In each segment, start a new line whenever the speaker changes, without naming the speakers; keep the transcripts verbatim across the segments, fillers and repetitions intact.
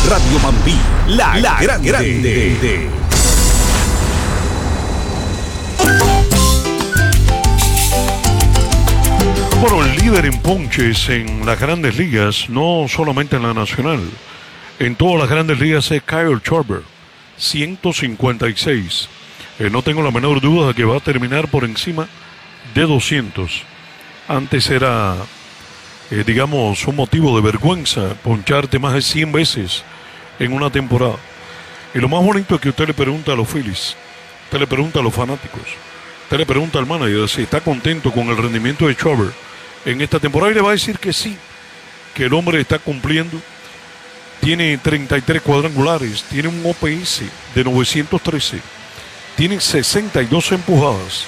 Radio Mambí, la, la grande. grande.
Bueno, el líder en ponches en las grandes ligas, no solamente en la nacional, en todas las grandes ligas es Kyle Schwarber, ciento cincuenta y seis. Eh, no tengo la menor duda de que va a terminar por encima de doscientos. Antes era, eh, digamos, un motivo de vergüenza poncharte más de cien veces en una temporada. Y lo más bonito es que usted le pregunta a los Phillies, usted le pregunta a los fanáticos, usted le pregunta al manager si está contento con el rendimiento de Schwarber en esta temporada y le va a decir que sí, que el hombre está cumpliendo. Tiene treinta y tres cuadrangulares, tiene un O P S de novecientos trece, tiene sesenta y dos empujadas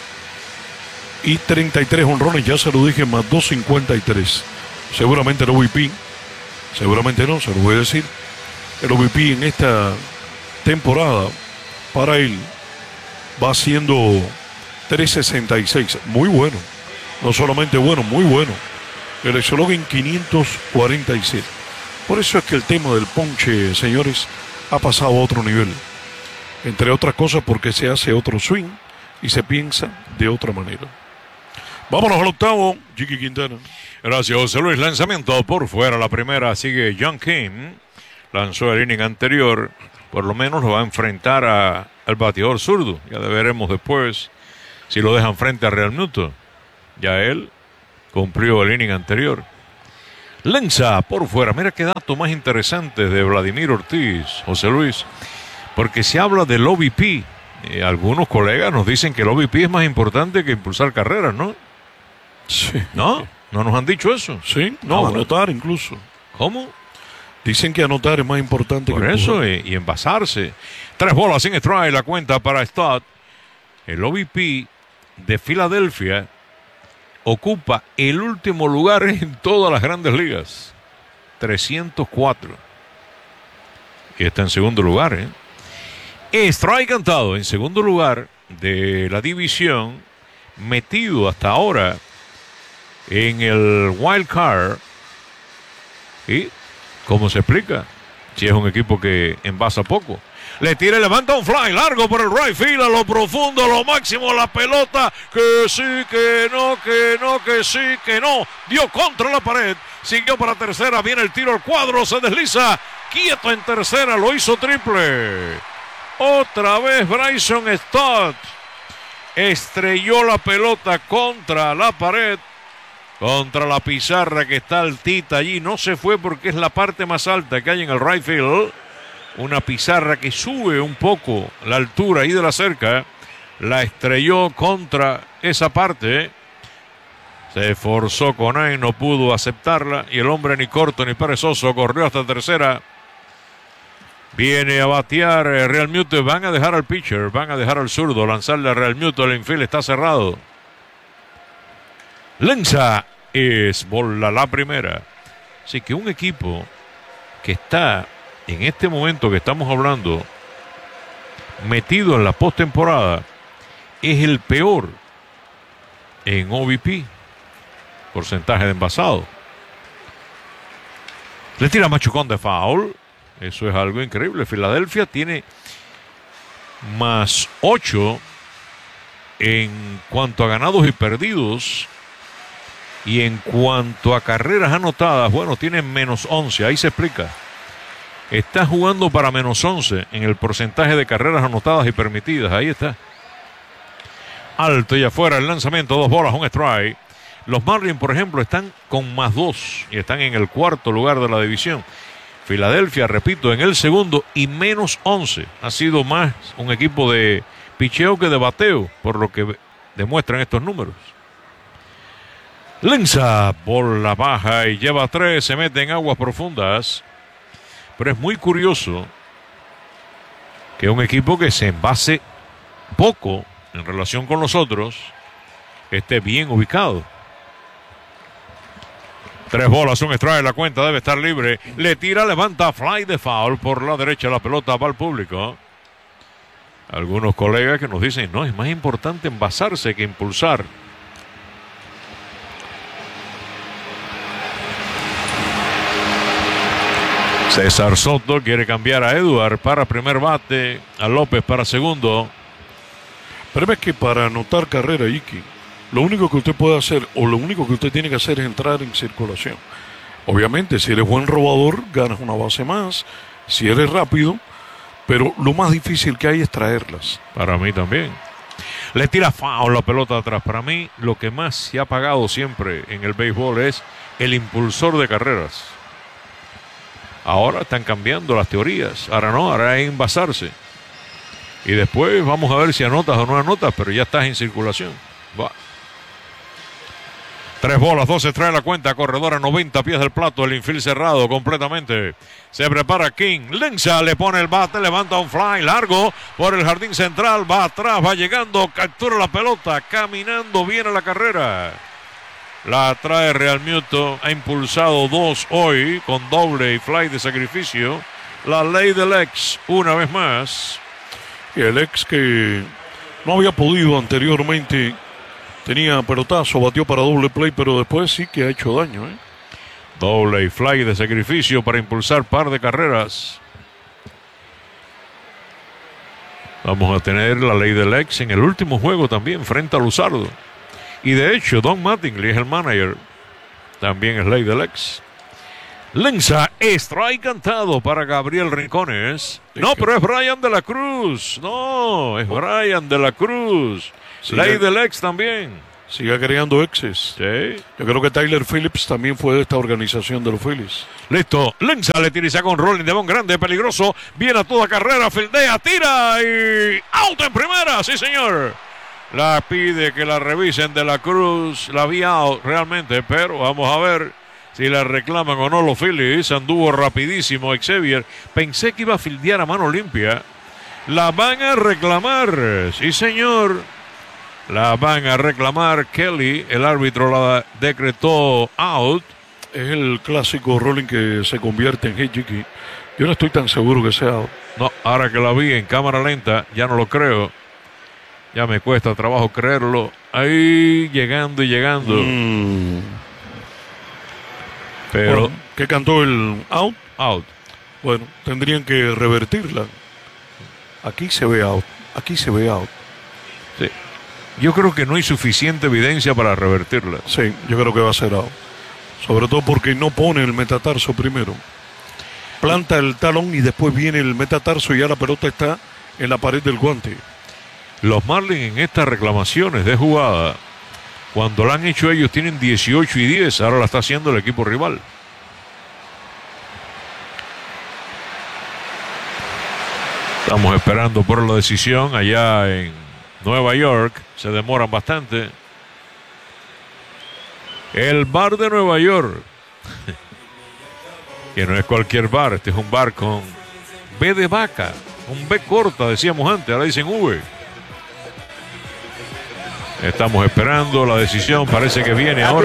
y treinta y tres honrones, ya se lo dije, más doscientos cincuenta y tres. Seguramente el O V P, seguramente no, se lo voy a decir, el O V P en esta temporada para él va siendo trescientos sesenta y seis, muy bueno. No solamente bueno, muy bueno. El eslogan quinientos cuarenta y siete. Por eso es que el tema del ponche, señores, ha pasado a otro nivel. Entre otras cosas porque se hace otro swing y se piensa de otra manera. Vámonos al octavo, Chiqui Quintana.
Gracias, José Luis. Lanzamiento por fuera. La primera sigue John Kim. Lanzó el inning anterior. Por lo menos lo va a enfrentar a, al bateador zurdo. Ya veremos después si lo dejan frente a Realmuto. Ya él cumplió el inning anterior. Lanza por fuera. Mira qué dato más interesante de Vladimir Ortiz, José Luis. Porque se habla del O V P. Eh, algunos colegas nos dicen que el O V P es más importante que impulsar carreras, ¿no?
Sí.
¿No? ¿No nos han dicho eso?
Sí, no,
ah,
anotar bueno. Incluso.
¿Cómo?
Dicen que anotar es más importante
por
que
eso y, y envasarse. Tres bolas sin strike, la cuenta para Stott. El O V P de Filadelfia ocupa el último lugar en todas las grandes ligas. trescientos cuatro. Y está en segundo lugar, ¿eh? Strike cantado en segundo lugar de la división, metido hasta ahora en el wild card. ¿Y cómo se explica? Si es un equipo que envasa poco. Le tira y levanta un fly largo por el right field, a lo profundo, a lo máximo, la pelota. Que sí, que no, que no, que sí, que no. Dio contra la pared. Siguió para tercera. Viene el tiro al cuadro. Se desliza. Quieto en tercera. Lo hizo triple. Otra vez Bryson Stott. Estrelló la pelota contra la pared. Contra la pizarra que está altita allí. No se fue porque es la parte más alta que hay en el right field. Una pizarra que sube un poco la altura ahí de la cerca. La estrelló contra esa parte. Se esforzó con ahí, no pudo aceptarla. Y el hombre ni corto ni perezoso corrió hasta tercera. Viene a batear Realmuto. Van a dejar al pitcher, van a dejar al zurdo lanzarle a Realmuto. El infield está cerrado. Lanza es bola la primera. Así que un equipo que está en este momento que estamos hablando metido en la postemporada es el peor en O V P, porcentaje de envasado. Le tira machucón de foul. Eso es algo increíble. Filadelfia tiene más ocho en cuanto a ganados y perdidos. Y en cuanto a carreras anotadas, bueno, tiene menos once. Ahí se explica. Está jugando para menos once en el porcentaje de carreras anotadas y permitidas. Ahí está. Alto y afuera el lanzamiento. Dos bolas, un strike. Los Marlins, por ejemplo, están con más dos. Y están en el cuarto lugar de la división. Filadelfia, repito, en el segundo y menos once. Ha sido más un equipo de picheo que de bateo, por lo que demuestran estos números. Lanza bola baja y lleva tres. Se mete en aguas profundas. Pero es muy curioso que un equipo que se envase poco en relación con los otros esté bien ubicado. Tres bolas, un strike, la cuenta debe estar libre. Le tira, levanta, fly de foul por la derecha, la pelota va al público. Algunos colegas que nos dicen, no, es más importante envasarse que impulsar. César Soto quiere cambiar a Edward para primer bate, a López para segundo.
Pero es que para anotar carrera, Iki, lo único que usted puede hacer, o lo único que usted tiene que hacer es entrar en circulación. Obviamente, si eres buen robador, ganas una base más. Si eres rápido, pero lo más difícil que hay es traerlas.
Para mí también. Le tira foul la pelota atrás. Para mí, lo que más se ha pagado siempre en el béisbol es el impulsor de carreras. Ahora están cambiando las teorías. Ahora no, ahora hay que envasarse. Y después vamos a ver si anotas o no anotas, pero ya estás en circulación. Va. Tres bolas, doce trae la cuenta, corredor a noventa pies del plato, el infield cerrado completamente. Se prepara King, Lenza le pone el bate, levanta un fly largo por el jardín central, va atrás, va llegando, captura la pelota, caminando bien a la carrera. La trae Real Muto, ha impulsado dos hoy con doble y fly de sacrificio. La ley del ex, una vez más.
Y el ex que no había podido anteriormente, tenía pelotazo, batió para doble play, pero después sí que ha hecho daño, ¿eh?
Doble y fly de sacrificio para impulsar par de carreras. Vamos a tener la ley del ex en el último juego también, frente a Luzardo. Y de hecho, Don Mattingly es el manager. También es ley del ex. Lenza, strike cantado para Gabriel Rincones. No, pero es Brian de la Cruz. No, es Brian de la Cruz.
Sigue,
ley del ex también.
Sigue creando exes.
Sí.
Yo creo que Tyler Phillips también fue de esta organización de los Phillies.
Listo. Lenza le tira y saca un rolling de bon grande, peligroso. Viene a toda carrera, fildea, tira y out en primera. Sí, señor. La pide que la revisen de la Cruz. La vi out realmente, pero vamos a ver si la reclaman o no los Phillies. Anduvo rapidísimo Xavier. Pensé que iba a fildear a mano limpia. La van a reclamar. Sí, señor. La van a reclamar. Kelly, el árbitro, la decretó out.
Es el clásico rolling que se convierte en hit, Jiki. Yo no estoy tan seguro que sea out.
No, ahora que la vi en cámara lenta, ya no lo creo. Ya me cuesta trabajo creerlo. Ahí llegando y llegando.
Mm.
Pero
Bueno, ¿qué cantó el out?
out.
Bueno, tendrían que revertirla. Aquí se ve out. Aquí se ve out.
Sí. Yo creo que no hay suficiente evidencia para revertirla.
Sí, yo creo que va a ser out. Sobre todo porque no pone el metatarso primero. Planta el talón y después viene el metatarso y ya la pelota está en la pared del guante.
Los Marlins en estas reclamaciones de jugada, cuando la han hecho ellos, tienen dieciocho y diez. Ahora la está haciendo el equipo rival. Estamos esperando por la decisión allá en Nueva York. Se demoran bastante. El bar de Nueva York. Que no es cualquier bar. Este es un bar con B de vaca. Un B corta, decíamos antes. Ahora dicen V. Estamos esperando la decisión. Parece que viene ahora.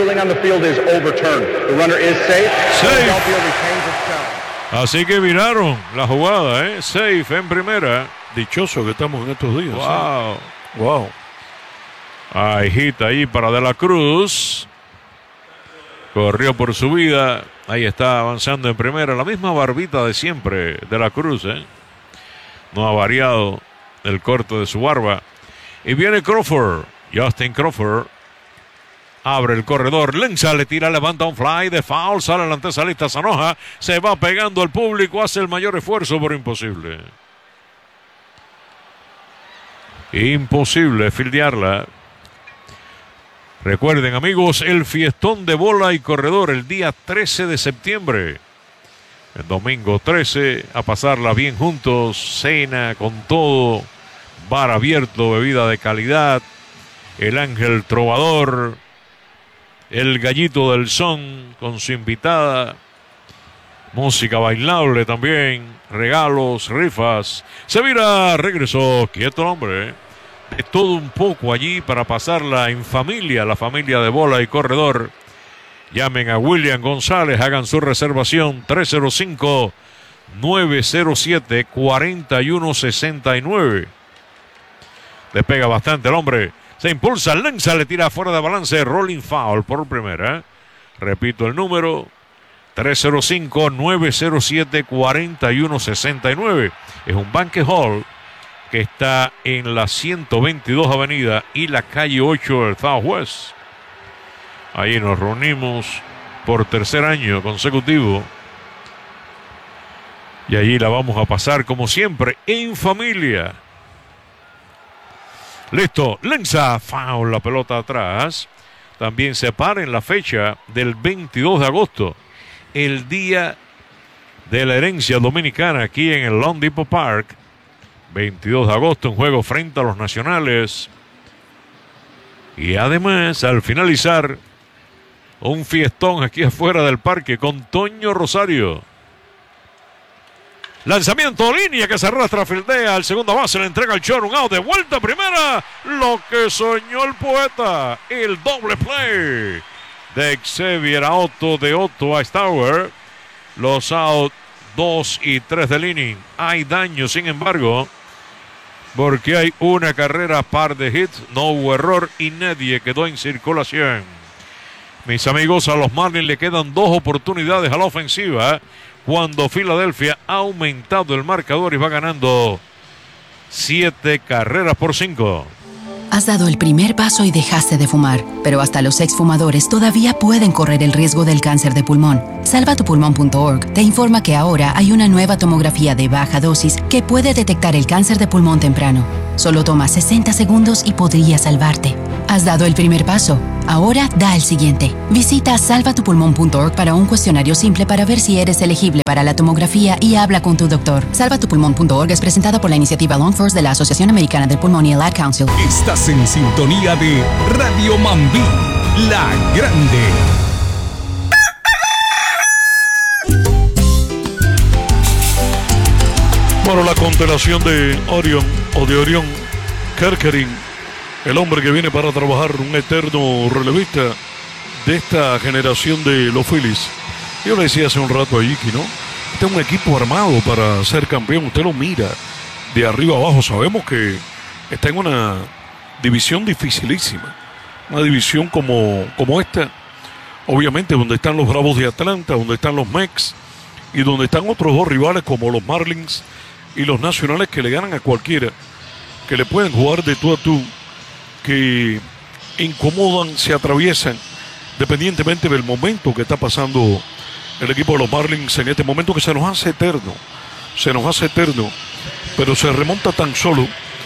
Safe. Así que miraron la jugada, ¿eh? Safe en primera.
Dichoso que estamos en estos días.
Wow.
¿Sí? Wow.
Hay hit ahí para De la Cruz. Corrió por su vida. Ahí está avanzando en primera. La misma barbita de siempre De la Cruz, ¿eh? No ha variado el corte de su barba. Y viene Crawford. Justin Crawford. Abre el corredor. Lenza le tira, levanta un fly de foul. Sale la antesalista Sanoja. Se va pegando al público. Hace el mayor esfuerzo, pero imposible. Imposible fildearla. Recuerden, amigos, el fiestón de bola y corredor el día trece de septiembre. El domingo trece, a pasarla bien juntos. Cena con todo. Bar abierto, bebida de calidad. El Ángel Trovador. El Gallito del Son con su invitada. Música bailable también. Regalos, rifas. Se mira, regresó. Quieto el hombre. De todo un poco allí para pasarla en familia. La familia de bola y corredor. Llamen a William González. Hagan su reservación. tres cero cinco, nueve cero siete, cuatro uno seis nueve. Despega bastante el hombre. Se impulsa. Lenza le tira fuera de balance. Rolling foul por primera. Repito el número. tres cero cinco, nueve cero siete, cuatro uno seis nueve. Es un banquet hall que está en la ciento veintidós Avenida y la calle ocho del Southwest. Ahí nos reunimos por tercer año consecutivo. Y allí la vamos a pasar como siempre en familia. Listo, lanza, foul, la pelota atrás. También se para en la fecha del veintidós de agosto, el día de la herencia dominicana aquí en el Lone Depot Park. veintidós de agosto, un juego frente a los Nacionales. Y además, al finalizar, un fiestón aquí afuera del parque con Toño Rosario. Lanzamiento, línea que se arrastra, fildea al segunda base, le entrega el short, un out de vuelta a primera. Lo que soñó el poeta, el doble play de Xavier a Otto, de Otto a Stauer. Los out dos y tres del inning. Hay daño, sin embargo, porque hay una carrera, par de hits, no hubo error y nadie quedó en circulación. Mis amigos, a los Marlins le quedan dos oportunidades a la ofensiva cuando Filadelfia ha aumentado el marcador y va ganando siete carreras por cinco.
Has dado el primer paso y dejaste de fumar, pero hasta los exfumadores todavía pueden correr el riesgo del cáncer de pulmón. salva tu pulmón punto org te informa que ahora hay una nueva tomografía de baja dosis que puede detectar el cáncer de pulmón temprano. Solo toma sesenta segundos y podría salvarte. Has dado el primer paso. Ahora da el siguiente. Visita salva tu pulmón punto org para un cuestionario simple para ver si eres elegible para la tomografía y habla con tu doctor. salva tu pulmón punto org es presentada por la iniciativa Lung First de la Asociación Americana del Pulmón y el Ad Council.
Estás en sintonía de Radio Mambí, la grande.
Bueno, la constelación de Orión o de Orión Kerkerin, el hombre que viene para trabajar, un eterno relevista de esta generación de los Phillies. Yo le decía hace un rato a Iki, ¿no? Este es un equipo armado para ser campeón. Usted lo mira de arriba abajo. Sabemos que está en una división dificilísima. Una división como, como esta. Obviamente donde están los Bravos de Atlanta, donde están los Mex y donde están otros dos rivales como los Marlins y los Nacionales, que le ganan a cualquiera, que le pueden jugar de tú a tú, que incomodan, se atraviesan, dependientemente del momento que está pasando el equipo de los Marlins en este momento, que se nos hace eterno, se nos hace eterno, pero se remonta tan solo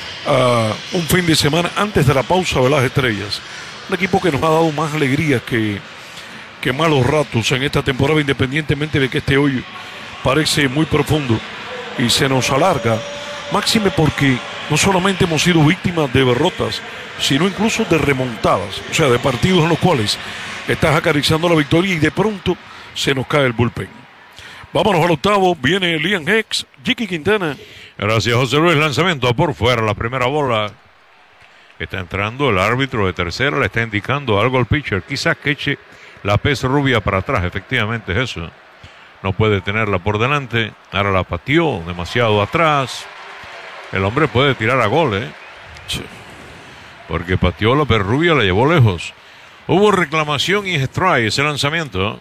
a un fin de semana antes de la pausa de las estrellas. Un equipo que nos ha dado más alegrías que, que malos ratos en esta temporada, independientemente de que este hoyo parece muy profundo y se nos alarga, máxime porque no solamente hemos sido víctimas de derrotas, sino incluso de remontadas, o sea, de partidos en los cuales estás acariciando la victoria y de pronto se nos cae el bullpen. Vámonos al octavo, viene Liam Hicks, Jiki Quintana.
Gracias, José Luis. Lanzamiento por fuera, la primera bola. Está entrando el árbitro de tercera, le está indicando algo al pitcher. Quizás que eche la pez rubia para atrás, efectivamente es eso. No puede tenerla por delante. Ahora la pateó demasiado atrás. El hombre puede tirar a gol, ¿eh?
Sí.
Porque pateó la pez rubia, la llevó lejos. Hubo reclamación y strike ese lanzamiento.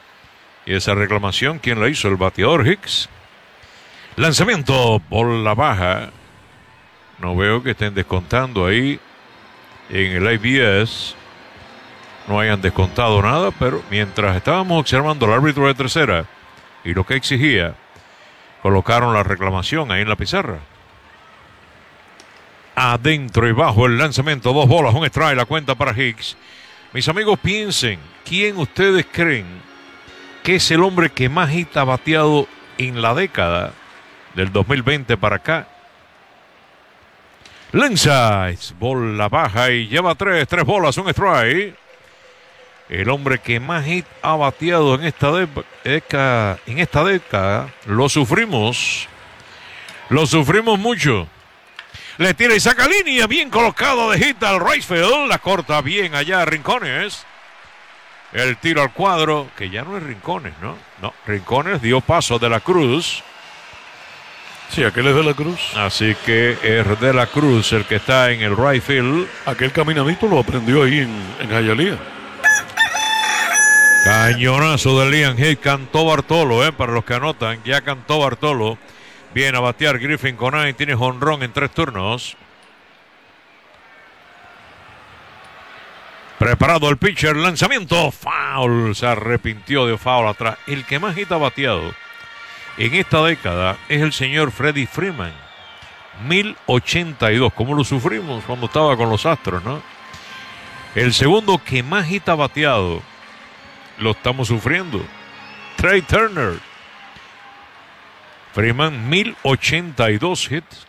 Y esa reclamación, ¿quién la hizo? El bateador Hicks. Lanzamiento por la baja. No veo que estén descontando ahí en el A B S. No hayan descontado nada, pero mientras estábamos observando al árbitro de tercera y lo que exigía, colocaron la reclamación ahí en la pizarra. Adentro y bajo el lanzamiento, dos bolas, un strike, la cuenta para Hicks. Mis amigos, piensen, ¿quién ustedes creen que es el hombre que más hit ha bateado en la década del dos mil veinte para acá? Lanza, bola baja y lleva tres, tres bolas, un strike. El hombre que más hit ha bateado en esta década, en esta década, lo sufrimos, lo sufrimos mucho. Le tira y saca línea, bien colocado de hit al right field, la corta bien allá a Rincones. El tiro al cuadro, que ya no es Rincones, ¿no? No, Rincones dio paso de la Cruz.
Sí, aquel es de la Cruz.
Así que es de la Cruz el que está en el right field.
Aquel caminadito lo aprendió ahí en, en Hialeah.
Cañonazo de Liam Heath. Cantó Bartolo, eh, para los que anotan. Ya cantó Bartolo. Viene a batear Griffin Conine. Tiene jonrón en tres turnos. Preparado el pitcher. Lanzamiento. Foul. Se arrepintió de foul atrás. El que más hit ha bateado en esta década es el señor Freddie Freeman. mil ochenta y dos. ¿Cómo lo sufrimos cuando estaba con los Astros, no? El segundo que más hit ha bateado, lo estamos sufriendo, Trey Turner. Freeman, mil ochenta y dos hits.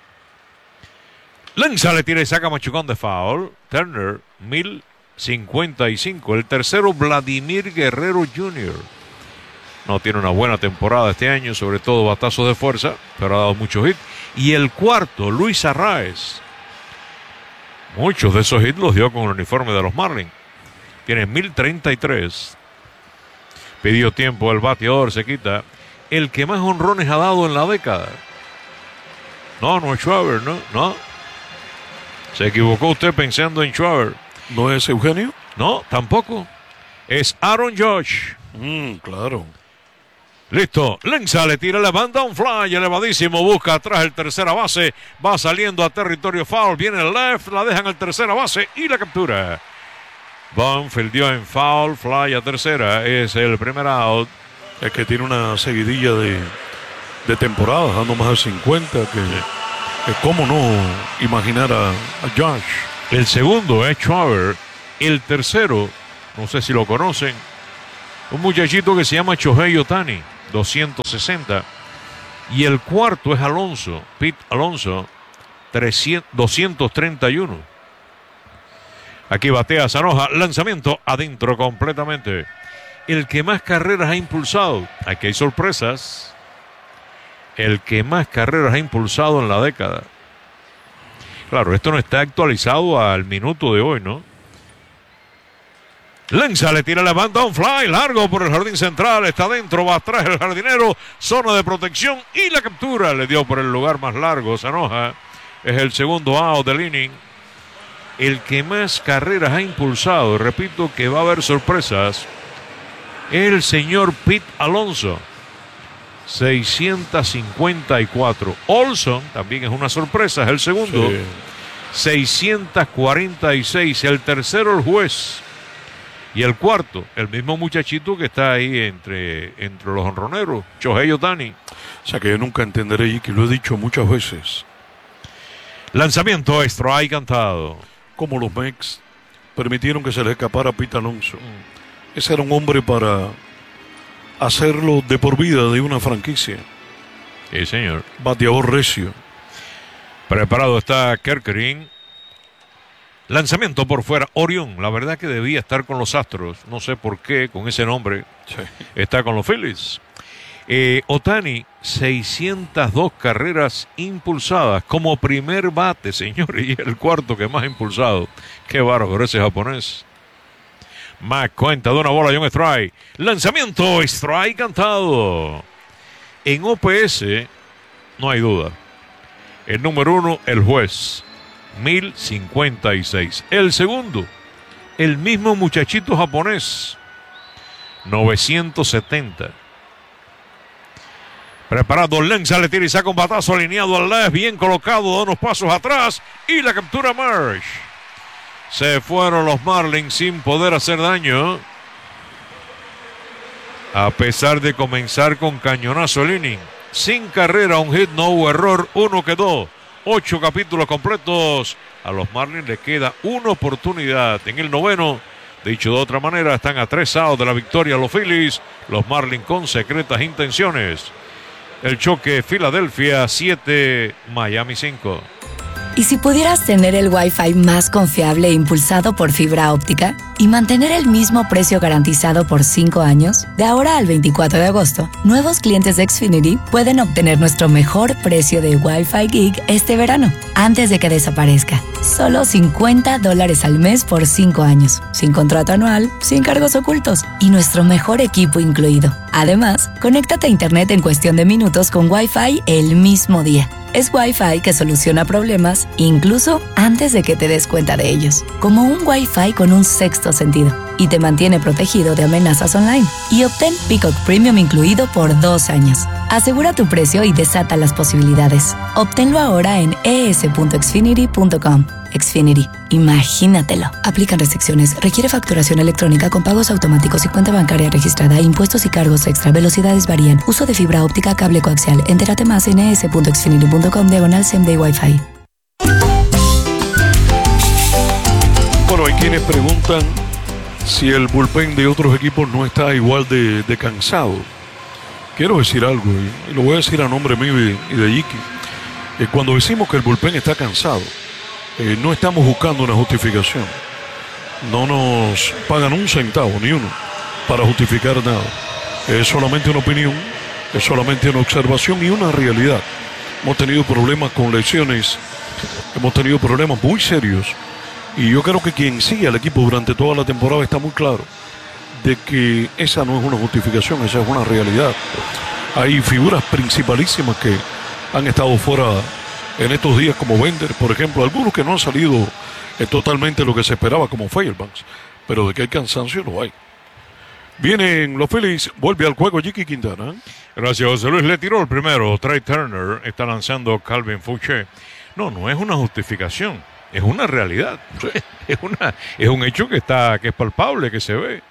Lanza, le tira y saca machucón de foul. Turner, mil cincuenta y cinco. El tercero, Vladimir Guerrero junior No tiene una buena temporada este año, sobre todo batazos de fuerza, pero ha dado muchos hits. Y el cuarto, Luis Arraez. Muchos de esos hits los dio con el uniforme de los Marlins. Tiene mil treinta y tres. Pidió tiempo el bateador, se quita. El que más honrones ha dado en la década. No, no es Schwarber, no, no. Se equivocó usted pensando en Schwarber.
¿No es Eugenio?
No, tampoco. Es Aaron Judge.
Mm, claro.
Listo, lanza, le tira, levanta un fly, elevadísimo, busca atrás el tercera base, va saliendo a territorio foul, viene el left, la dejan al tercera base y la captura. Bonfield dio en foul, fly a tercera, es el primer out.
Es que tiene una seguidilla de, de temporadas, dando más de cincuenta, que, que cómo no imaginar a, a Josh.
El segundo es Schwarber, el tercero, no sé si lo conocen, un muchachito que se llama Shohei Ohtani, doscientos sesenta. Y el cuarto es Alonso, Pete Alonso, doscientos treinta y uno. Aquí batea Zanoja, lanzamiento adentro completamente. El que más carreras ha impulsado, aquí hay sorpresas, el que más carreras ha impulsado en la década. Claro, esto no está actualizado al minuto de hoy, ¿no? Lanza, le tira, levanta un fly largo por el jardín central, está dentro, va atrás el jardinero, zona de protección y la captura. Le dio por el lugar más largo, Zanoja. Es el segundo out del inning. El que más carreras ha impulsado, repito que va a haber sorpresas, el señor Pete Alonso, seiscientos cincuenta y cuatro. Olson también es una sorpresa, es el segundo, sí. seiscientos cuarenta y seis. El tercero, el juez. Y el cuarto, el mismo muchachito que está ahí entre, entre los honroneros, Shohei Ohtani.
O sea que yo nunca entenderé, y que lo he dicho muchas veces.
Lanzamiento extra, y cantado.
Como los Mex permitieron que se le escapara a Pete Alonso. Mm. Ese era un hombre para hacerlo de por vida de una franquicia.
Sí, señor.
Bateador recio.
Preparado está Kerkerin. Lanzamiento por fuera, Orión, la verdad que debía estar con los Astros, no sé por qué, con ese nombre, sí. Está con los Phillies. Eh, Ohtani, seiscientas dos carreras impulsadas como primer bate, señores, y el cuarto que más impulsado. Qué bárbaro ese japonés. Mac cuenta de una bola y un strike. Lanzamiento, strike cantado. En O P S, no hay duda. El número uno, el juez. mil cincuenta y seis. El segundo, el mismo muchachito japonés, novecientos setenta. Preparado, lanza, le tira y saca un batazo alineado al left, bien colocado, da unos pasos atrás y la captura Marsh. Se fueron los Marlins sin poder hacer daño, a pesar de comenzar con cañonazo el inning. Sin carrera, un hit, no hubo error, uno quedó. Ocho capítulos completos. A los Marlins le queda una oportunidad en el noveno. Dicho de otra manera, están a tres outs de la victoria los Phillies. Los Marlins con secretas intenciones. El choque, Filadelfia siete, Miami cinco.
¿Y si pudieras tener el Wi-Fi más confiable e impulsado por fibra óptica y mantener el mismo precio garantizado por cinco años? De ahora al veinticuatro de agosto, nuevos clientes de Xfinity pueden obtener nuestro mejor precio de Wi-Fi Gig este verano, antes de que desaparezca. Solo cincuenta dólares al mes por cinco años, sin contrato anual, sin cargos ocultos y nuestro mejor equipo incluido. Además, conéctate a Internet en cuestión de minutos con Wi-Fi el mismo día. Es Wi-Fi que soluciona problemas incluso antes de que te des cuenta de ellos. Como un Wi-Fi con un sexto sentido. y te mantiene protegido de amenazas online. Y obtén Peacock Premium incluido por dos años. Asegura tu precio y desata las posibilidades. Obténlo ahora en e s punto xfinity punto com. Xfinity, imagínatelo. Aplican restricciones. Requiere facturación electrónica con pagos automáticos y cuenta bancaria registrada. Impuestos y cargos extra. Velocidades varían. Uso de fibra óptica, cable coaxial. Entérate más en e s punto xfinity punto com diagonal same day Wi-Fi.
Bueno, hay quienes preguntan si el bullpen de otros equipos no está igual de, de cansado. Quiero decir algo, y, y lo voy a decir a nombre mío y, y de Yiki. Eh, cuando decimos que el bullpen está cansado, eh, no estamos buscando una justificación. No nos pagan un centavo, ni uno, para justificar nada. Es solamente una opinión, es solamente una observación y una realidad. Hemos tenido problemas con lesiones, hemos tenido problemas muy serios. Y yo creo que quien sigue al equipo durante toda la temporada está muy claro de que esa no es una justificación, esa es una realidad. Hay figuras principalísimas que han estado fuera en estos días, como Bender, por ejemplo, algunos que no han salido eh, totalmente lo que se esperaba, como Fairbanks, pero de que hay cansancio lo hay. Vienen los Phillies, vuelve al juego Yiki Quintana.
Gracias, José Luis. Le tiró el primero. Trey Turner está lanzando Calvin Fouché. No, no es una justificación, es una realidad. Es, una, es un hecho que está, que es palpable, que se ve.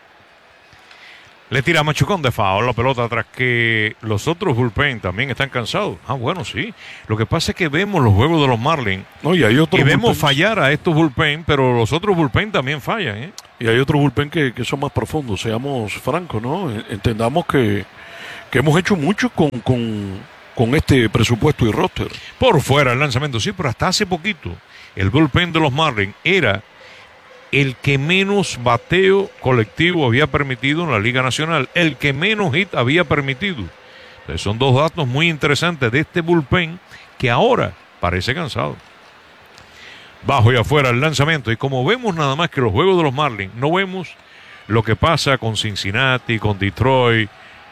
Le tira Machucón de foul la pelota tras que los otros bullpen también están cansados. Ah, bueno, sí. Lo que pasa es que vemos los juegos de los Marlins
no, y, hay otros
y vemos
bullpen.
fallar a estos bullpen, pero los otros bullpen también fallan, ¿eh?
Y hay otros bullpen que, que son más profundos, seamos francos, ¿no? Entendamos que, que hemos hecho mucho con, con, con este presupuesto y roster.
Por fuera el lanzamiento, sí, pero hasta hace poquito el bullpen de los Marlins era el que menos bateo colectivo había permitido en la Liga Nacional, el que menos hit había permitido. Entonces son dos datos muy interesantes de este bullpen que ahora parece cansado. Bajo y afuera el lanzamiento, y como vemos nada más que los juegos de los Marlins, no vemos lo que pasa con Cincinnati, con Detroit,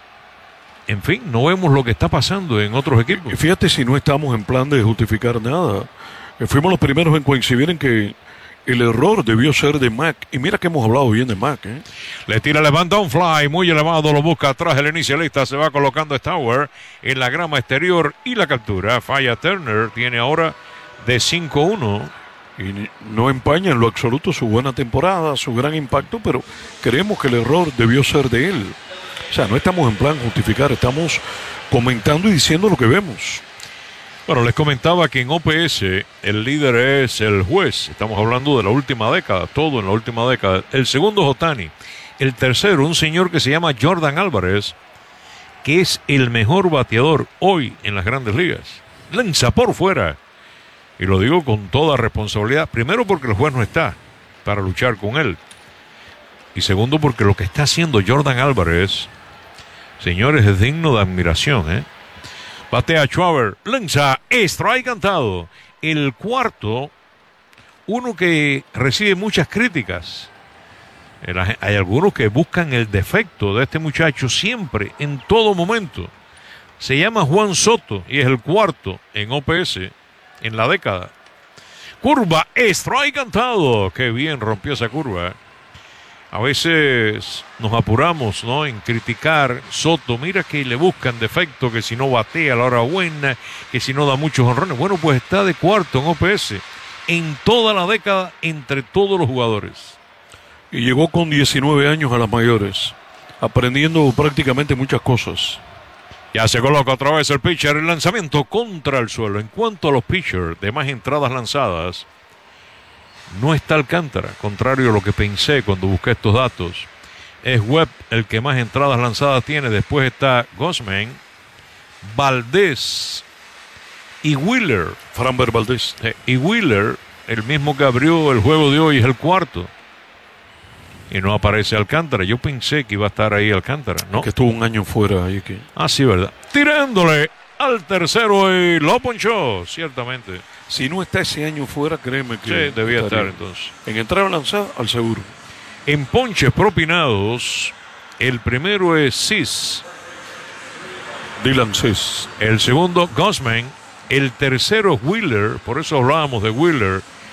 en fin, no vemos lo que está pasando en otros equipos.
Fíjate si no estamos en plan de justificar nada. Fuimos los primeros en coincidir en que el error debió ser de Mac. Y mira que hemos hablado bien de Mac, ¿eh?
Le tira, levanta un fly muy elevado, lo busca atrás el inicialista. Se va colocando Stauer en la grama exterior y la captura. Falla Turner, tiene ahora de cinco uno.
Y no empaña en lo absoluto su buena temporada, su gran impacto, pero creemos que el error debió ser de él. O sea, no estamos en plan justificar, estamos comentando y diciendo lo que vemos.
Bueno, les comentaba que en O P S el líder es el juez. Estamos hablando de la última década, todo en la última década. El segundo es Ohtani. El tercero, un señor que se llama Jordan Álvarez, que es el mejor bateador hoy en las Grandes Ligas. Lanza por fuera. Y lo digo con toda responsabilidad. Primero porque el juez no está para luchar con él. Y segundo porque lo que está haciendo Jordan Álvarez, señores, es digno de admiración, ¿eh? Batea Schwarber, lanza, strike cantado. El cuarto, uno que recibe muchas críticas. Hay algunos que buscan el defecto de este muchacho siempre, en todo momento. Se llama Juan Soto y es el cuarto en O P S en la década. Curva, strike cantado. Qué bien rompió esa curva. A veces nos apuramos, ¿no?, en criticar Soto. Mira que le buscan defecto, que si no batea a la hora buena, que si no da muchos honrones. Bueno, pues está de cuarto en O P S en toda la década entre todos los jugadores.
Y llegó con diecinueve años a las mayores, aprendiendo prácticamente muchas cosas.
Ya se coloca otra vez el pitcher, el lanzamiento contra el suelo. En cuanto a los pitchers de más entradas lanzadas, no está Alcántara, contrario a lo que pensé cuando busqué estos datos. Es Webb el que más entradas lanzadas tiene. Después está Gausman, Valdés y Wheeler.
Framber Valdés.
Eh, y Wheeler, el mismo que abrió el juego de hoy, es el cuarto. Y no aparece Alcántara. Yo pensé que iba a estar ahí Alcántara, ¿no?
Que estuvo un año fuera ahí. Que...
Ah, sí, ¿verdad? Tirándole al tercero y lo ponchó, ciertamente.
Si no está ese año fuera, créeme que...
Sí, debía
estaría.
estar entonces.
En entrar a lanzar, al seguro.
En ponches propinados, el primero es Cis.
Dylan Cis.
El segundo, Gausman. El tercero es Wheeler, por eso hablábamos de Wheeler.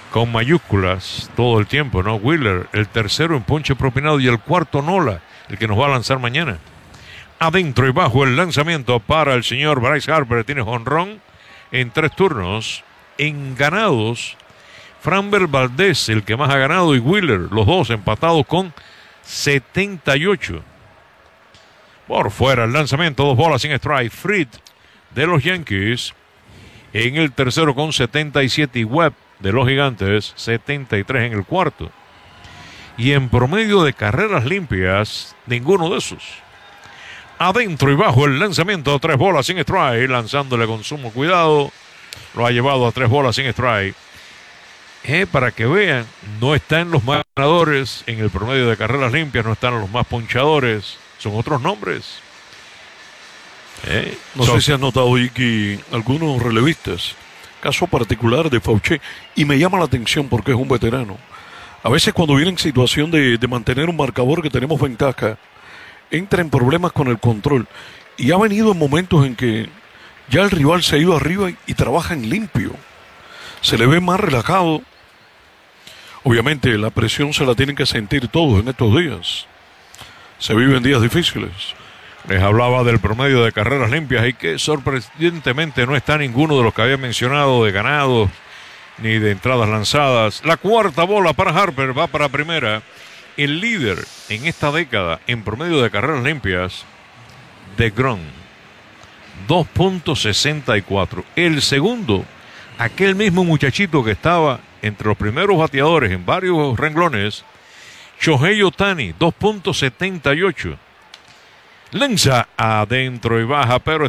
con mayúsculas todo el tiempo, ¿no? Wheeler, el tercero en ponche propinado y el cuarto Nola, el que nos va a lanzar mañana. Adentro y bajo el lanzamiento para el señor Bryce Harper. Tiene jonrón en tres turnos. En ganados, Framber Valdez, el que más ha ganado, y Wheeler, los dos empatados con setenta y ocho. Por fuera el lanzamiento, dos bolas sin strike. Fried de los Yankees en el tercero con setenta y siete y Webb de los Gigantes setenta y tres en el cuarto. Y en promedio de carreras limpias, ninguno de esos. Adentro y bajo el lanzamiento, tres bolas sin strike, lanzándole con sumo cuidado. Lo ha llevado a tres bolas sin strike. Eh, para que vean, no están los más ganadores en el promedio de carreras limpias, no están los más ponchadores, son otros nombres. Eh,
no
son...
sé si has notado hoy que algunos relevistas, caso particular de Fauché, y me llama la atención porque es un veterano. A veces cuando viene en situación de, de mantener un marcador que tenemos ventaja, entra en problemas con el control. Y ha venido en momentos en que ya el rival se ha ido arriba y, y trabaja en limpio. Se le ve más relajado. Obviamente la presión se la tienen que sentir todos en estos días. Se viven días difíciles.
Les hablaba del promedio de carreras limpias y que sorprendentemente no está ninguno de los que había mencionado de ganados ni de entradas lanzadas. La cuarta bola para Harper, va para primera. El líder en esta década en promedio de carreras limpias, DeGrom, dos punto sesenta y cuatro. El segundo, aquel mismo muchachito que estaba entre los primeros bateadores en varios renglones, Shohei Ohtani, dos punto setenta y ocho. Lanza adentro y baja, pero